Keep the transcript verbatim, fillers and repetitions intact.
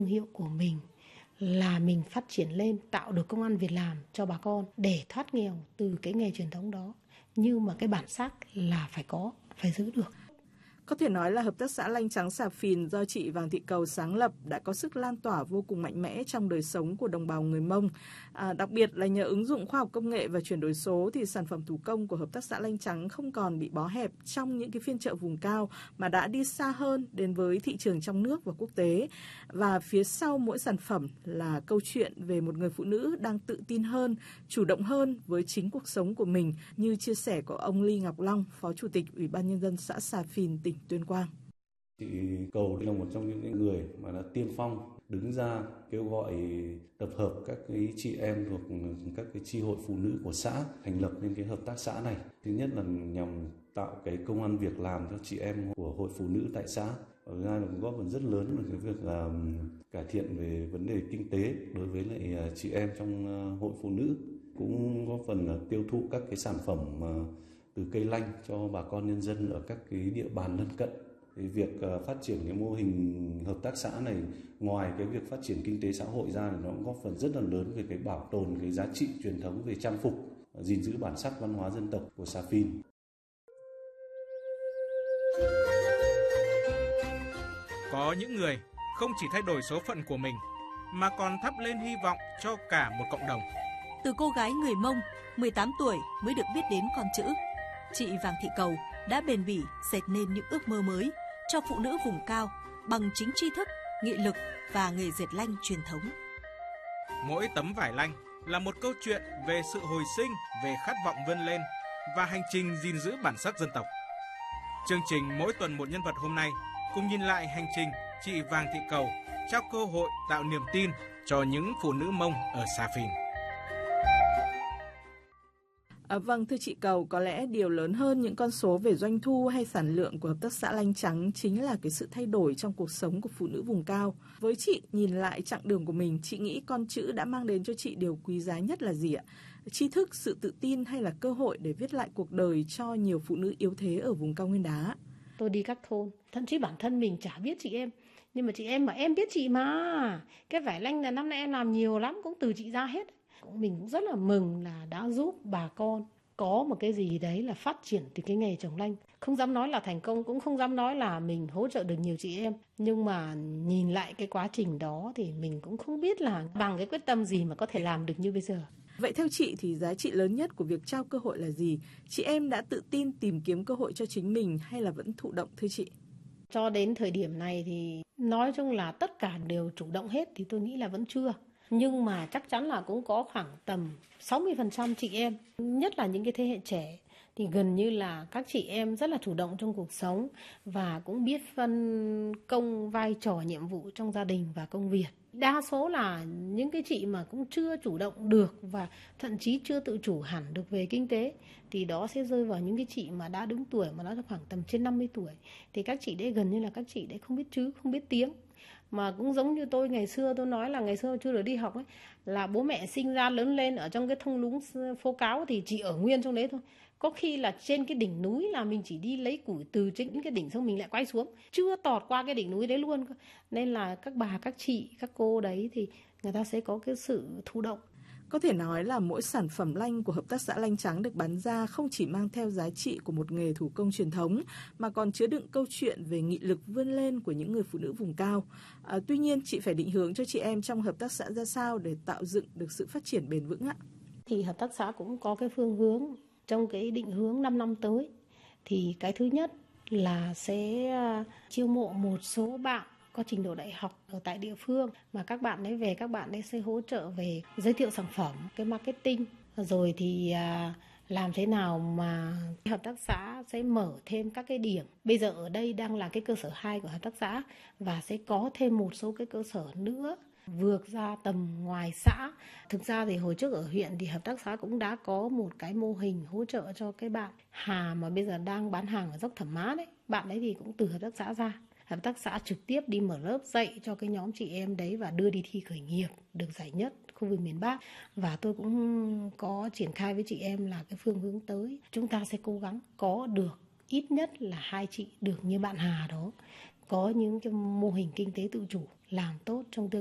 Hiệu của mình là mình phát triển lên, tạo được công ăn việc làm cho bà con để thoát nghèo từ cái nghề truyền thống đó. Nhưng mà cái bản sắc là phải có, phải giữ được. Có thể nói là Hợp tác xã Lanh Trắng Xà Phìn do chị Vàng Thị Cầu sáng lập đã có sức lan tỏa vô cùng mạnh mẽ trong đời sống của đồng bào người Mông. À, đặc biệt là nhờ ứng dụng khoa học công nghệ và chuyển đổi số thì sản phẩm thủ công của Hợp tác xã Lanh Trắng không còn bị bó hẹp trong những cái phiên chợ vùng cao mà đã đi xa hơn đến với thị trường trong nước và quốc tế. Và phía sau mỗi sản phẩm là câu chuyện về một người phụ nữ đang tự tin hơn, chủ động hơn với chính cuộc sống của mình, như chia sẻ của ông Ly Ngọc Long, Phó Chủ tịch Ủy ban Nhân dân xã Xà Phìn, tỉnh Tuyên Quang. Chị Cầu là một trong những người mà đã tiên phong đứng ra kêu gọi tập hợp các cái chị em thuộc các cái chi hội phụ nữ của xã thành lập nên cái hợp tác xã này. Thứ nhất là nhằm tạo cái công ăn việc làm cho chị em của hội phụ nữ tại xã. Ở ra là góp phần rất lớn vào cái việc là cải thiện về vấn đề kinh tế đối với lại chị em trong hội phụ nữ, cũng góp phần là tiêu thụ các cái sản phẩm từ cây lanh cho bà con nhân dân ở các cái địa bàn lân cận. Thì việc phát triển cái mô hình hợp tác xã này, ngoài cái việc phát triển kinh tế xã hội ra thì nó cũng góp phần rất là lớn về cái bảo tồn cái giá trị truyền thống về trang phục, gìn giữ bản sắc văn hóa dân tộc của Xà Phìn. Có những người không chỉ thay đổi số phận của mình mà còn thắp lên hy vọng cho cả một cộng đồng. Từ cô gái người Mông mười tám tuổi mới được biết đến con chữ, chị Vàng Thị Cầu đã bền bỉ dệt nên những ước mơ mới cho phụ nữ vùng cao bằng chính tri thức, nghị lực và nghề dệt lanh truyền thống. Mỗi tấm vải lanh là một câu chuyện về sự hồi sinh, về khát vọng vươn lên và hành trình gìn giữ bản sắc dân tộc. Chương trình Mỗi tuần một nhân vật hôm nay cùng nhìn lại hành trình chị Vàng Thị Cầu trao cơ hội tạo niềm tin cho những phụ nữ Mông ở Xà Phìn. À, vâng, thưa chị Cầu, có lẽ điều lớn hơn những con số về doanh thu hay sản lượng của Hợp tác xã Lanh Trắng chính là cái sự thay đổi trong cuộc sống của phụ nữ vùng cao. Với chị, nhìn lại chặng đường của mình, chị nghĩ con chữ đã mang đến cho chị điều quý giá nhất là gì ạ? Tri thức, sự tự tin hay là cơ hội để viết lại cuộc đời cho nhiều phụ nữ yếu thế ở vùng cao Nguyên Đá? Tôi đi các thôn, thậm chí bản thân mình chả biết chị em. Nhưng mà chị em mà em biết chị mà. Cái vải lanh là năm nay em làm nhiều lắm, cũng từ chị ra hết. Mình cũng rất là mừng là đã giúp bà con có một cái gì đấy là phát triển từ cái nghề trồng lanh. Không dám nói là thành công, cũng không dám nói là mình hỗ trợ được nhiều chị em. Nhưng mà nhìn lại cái quá trình đó thì mình cũng không biết là bằng cái quyết tâm gì mà có thể làm được như bây giờ. Vậy theo chị thì giá trị lớn nhất của việc trao cơ hội là gì? Chị em đã tự tin tìm kiếm cơ hội cho chính mình hay là vẫn thụ động thưa chị? Cho đến thời điểm này thì nói chung là tất cả đều chủ động hết thì tôi nghĩ là vẫn chưa. Nhưng mà chắc chắn là cũng có khoảng tầm sáu mươi phần trăm chị em, nhất là những cái thế hệ trẻ, thì gần như là các chị em rất là chủ động trong cuộc sống và cũng biết phân công vai trò nhiệm vụ trong gia đình và công việc. Đa số là những cái chị mà cũng chưa chủ động được và thậm chí chưa tự chủ hẳn được về kinh tế thì đó sẽ rơi vào những cái chị mà đã đứng tuổi mà nó khoảng tầm trên năm mươi tuổi. Thì các chị đấy gần như là các chị đấy không biết chữ, không biết tiếng. Mà cũng giống như tôi ngày xưa, tôi nói là ngày xưa chưa được đi học ấy, là bố mẹ sinh ra lớn lên ở trong cái thung lũng phố cáo thì chỉ ở nguyên trong đấy thôi. Có khi là trên cái đỉnh núi là mình chỉ đi lấy củi từ trên cái đỉnh xong mình lại quay xuống, chưa tọt qua cái đỉnh núi đấy luôn. Nên là các bà, các chị, các cô đấy thì người ta sẽ có cái sự thụ động. Có thể nói là mỗi sản phẩm lanh của Hợp tác xã Lanh Trắng được bán ra không chỉ mang theo giá trị của một nghề thủ công truyền thống mà còn chứa đựng câu chuyện về nghị lực vươn lên của những người phụ nữ vùng cao. À, tuy nhiên, chị phải định hướng cho chị em trong hợp tác xã ra sao để tạo dựng được sự phát triển bền vững ạ? Thì hợp tác xã cũng có cái phương hướng trong cái định hướng năm năm tới. Thì cái thứ nhất là sẽ chiêu mộ một số bạn có trình độ đại học ở tại địa phương mà các bạn ấy về, các bạn ấy sẽ hỗ trợ về giới thiệu sản phẩm, cái marketing, rồi thì à, làm thế nào mà hợp tác xã sẽ mở thêm các cái điểm. Bây giờ ở đây đang là cái cơ sở hai của hợp tác xã và sẽ có thêm một số cái cơ sở nữa vượt ra tầm ngoài xã. Thực ra thì hồi trước ở huyện thì hợp tác xã cũng đã có một cái mô hình hỗ trợ cho cái bạn Hà mà bây giờ đang bán hàng ở dốc Thẩm Mã đấy. Bạn ấy thì cũng từ hợp tác xã ra. Hợp tác xã trực tiếp đi mở lớp dạy cho cái nhóm chị em đấy và đưa đi thi khởi nghiệp được giải nhất khu vực miền Bắc. Và tôi cũng có triển khai với chị em là cái phương hướng tới chúng ta sẽ cố gắng có được ít nhất là hai chị được như bạn Hà đó, có những cái mô hình kinh tế tự chủ, làm tốt trong tương